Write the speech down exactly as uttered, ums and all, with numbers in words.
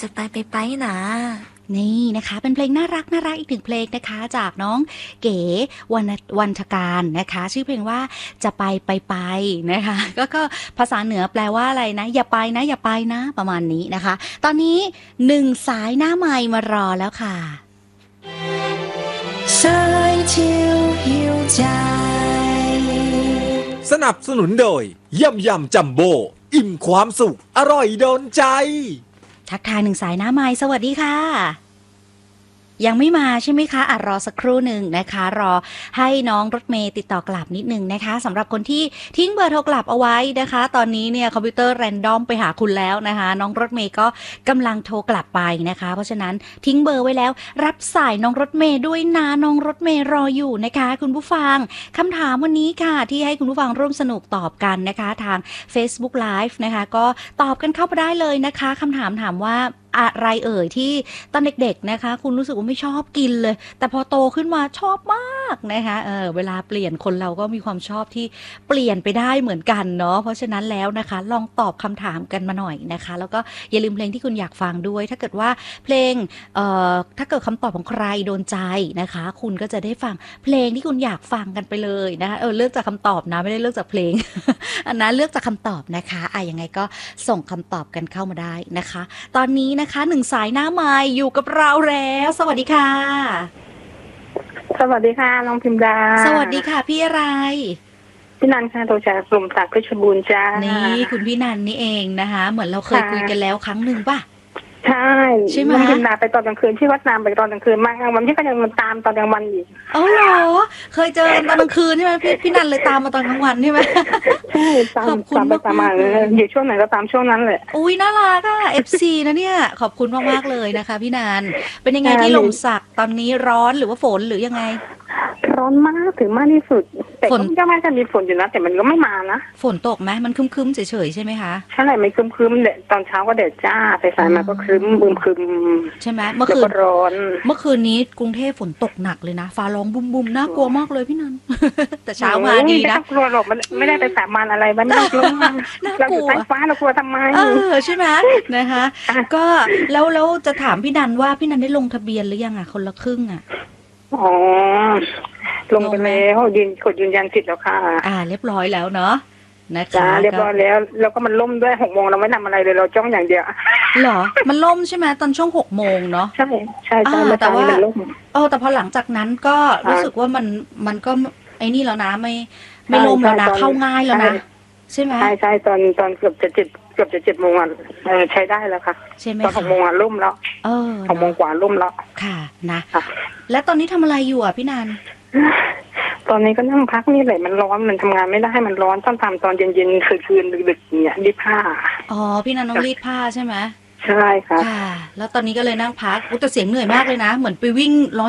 จะไปไปไปนะนี่นะคะเป็นเพลงน่ารักน่ารักอีกหนึ่งเพลงนะคะจากน้องเก๋วรรณวรรณการนะคะชื่อเพลงว่าจะไปไปไปนะคะก็ก็ภาษาเหนือแปลว่าอะไรนะอย่าไปนะอย่าไปนะประมาณนี้นะคะตอนนี้หนึ่งสายหน้าไมค์มารอแล้วค่ะสายเที่ยวหิวใจสนับสนุนโดยยำยำจัมโบ้อิ่มความสุขอร่อยโดนใจทักทายหนึ่งสายหน้าไมค์สวัสดีค่ะยังไม่มาใช่ไหมคะอ่ะรอสักครู่หนึ่งนะคะรอให้น้องรถเมย์ติดต่อกลับนิดนึงนะคะสำหรับคนที่ทิ้งเบอร์โทรกลับเอาไว้นะคะตอนนี้เนี่ยคอมพิวเตอร์แรนดอมไปหาคุณแล้วนะคะน้องรถเมย์ก็กำลังโทรกลับไปนะคะเพราะฉะนั้นทิ้งเบอร์ไว้แล้วรับสายน้องรถเมย์ด้วยนะน้องรถเมย์รออยู่นะคะคุณผู้ฟังคำถามวันนี้ค่ะที่ให้คุณผู้ฟังร่วมสนุกตอบกันนะคะทาง Facebook Live นะคะก็ตอบกันเข้าไปได้เลยนะคะคำถามถามว่าอะไรเอ่ยที่ตอนเด็กๆนะคะคุณรู้สึกว่าไม่ชอบกินเลยแต่พอโตขึ้นมาชอบมากนะคะเออเวลาเปลี่ยนคนเราก็มีความชอบที่เปลี่ยนไปได้เหมือนกันเนาะเพราะฉะนั้นแล้วนะคะลองตอบคำถามกันมาหน่อยนะคะแล้วก็อย่าลืมเพลงที่คุณอยากฟังด้วยถ้าเกิดว่าเพลงเอ่อถ้าเกิดคำตอบของใครโดนใจนะคะคุณก็จะได้ฟังเพลงที่คุณอยากฟังกันไปเลยนะคะเออเลือกจากคำตอบนะไม่ได้เลือกจากเพลง อันนั้นเลือกจากคำตอบนะคะอ่ะยังไงก็ส่งคำตอบกันเข้ามาได้นะคะตอนนี้นะคะหนึ่งสายหน้าไมค์อยู่กับเราแล้วสวัสดีค่ะสวัสดีค่ะน้องพิมดาสวัสดีค่ะพี่อะไรพี่นันค่ะโทรจากกลุ่มจากเพชรบูรณ์จ้านี่คุณพี่นันนี่เองนะคะเหมือนเราเคยคุยกันแล้วครั้งหนึ่งป่ะใช่ใช่ไหมน้องพิมดาไปตอนกลางคืนที่วัดนามไปตอนกลางคืนมากลางวันที่ก็ยังมันตามตอนกลางวันอีกอ๋อเหรอเคยเจอกันตอนกลางคืนใช่ไหมพี่พี่นันเลยตามมาตอนกลางวันใช่ไหมใช่ตามตามไปตามมาอยู่ช่วงไหนก็ตามช่วงนั้นแหละอุ้ยน่ารักอ่ะ เอฟ ซี นะเนี่ยขอบคุณมากๆเลยนะคะพี่นันเป็นยังไงที่ลมสักตอนนี้ร้อนหรือว่าฝนหรือยังไงร้อนมากถึงมากที่สุดแต่ก็ยังไม่จะมีฝนอยู่นะแต่มันก็ไม่มานะฝนตกไหมมันครึ้มๆเฉยๆใช่ไหมคะใช่ไหมไม่ครึ้มๆเด็ดตอนเช้าก็เด็ดจ้าสายๆมาก็ครึ้มบึมครึมใช่ไหมเมื่อคืนร้อนเมื่อคืนนี้กรุงเทพฝนตกหนักเลยนะฟ้าร้องบุมๆน่ากลัวมากเลยพี่นันแต่เช้ามาดีนะไม่กลัวหรอกมันไม่ได้ไปสามัญอะไรมันไม่กลัวเราอยู่ใต้ฟ้าเรากลัวทำไมเออใช่ไหมนะคะก็แล้วแล้วจะถามพี่นันว่าพี่นันได้ลงทะเบียนหรือยังอ่ะคนละครึ่งอ่ะอ๋อลงไปแล้วยืนกดยืนยันสิทธิ์แล้วค่ะอ่าเรียบร้อยแล้วเนาะนะคะเรียบร้อยแล้วแล้วก็มันล่มด้วยหกโมงเราไม่ทำอะไรเลยเราจ้องอย่างเดียวเหรอมันล่มใช่ไหมตอนช่วงหกโมงเนาะใช่ใช่ใช่แต่ว่ามันล่มเออแต่พอหลังจากนั้นก็รู้สึกว่ามันมันก็ไอ้นี่แล้วนะไม่ไม่ล่มแล้วนะเข้าง่ายแล้วนะใช่ไหมใช่ใช่ตอนตอนเกือบจะเจ็ดเกือบจะเจ็ดโมงอ่ะใช้ได้แล้วค่ะใช่ไหมตอนหกโมงอ่ะล่มแล้วเออหกโมงกว่าล่มแล้วค่ะนะแล้วตอนนี้ทำอะไรอยู่อ่ะพี่นันตอนนี้ก็นั่งพักนี่แหละมันร้อนมันทำงานไม่ได้มันร้อนต้องทำตอนเย็นๆคืนๆดึกๆเนี่ยรีดผ้าอ๋อพี่นันต้องรีดผ้าใช่ไหมใช่ค่ะค่ะแล้วตอนนี้ก็เลยนั่งพักแต่เสียงเหนื่อยมากเลยนะเหมือนไปวิ่งร้อย